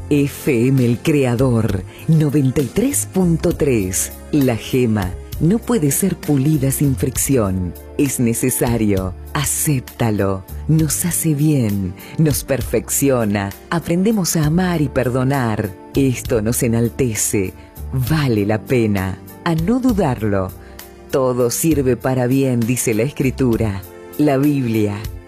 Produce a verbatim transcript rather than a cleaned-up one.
F M El Creador, noventa y tres punto tres. La gema no puede ser pulida sin fricción. Es necesario. Acéptalo. Nos hace bien. Nos perfecciona. Aprendemos a amar y perdonar. Esto nos enaltece. Vale la pena. A no dudarlo. Todo sirve para bien, dice la Escritura. La Biblia.